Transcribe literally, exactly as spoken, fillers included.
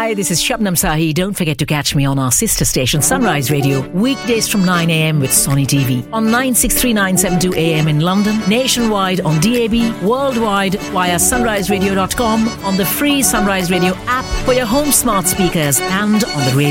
Hi, this is Shabnam Sahi. Don't forget to catch me on our sister station Sunrise Radio weekdays from nine a.m. with Sony T V on nine six three nine seven two A M in London, nationwide on D A B, worldwide via sunrise radio dot com, on the free Sunrise Radio app for your home smart speakers and on the radio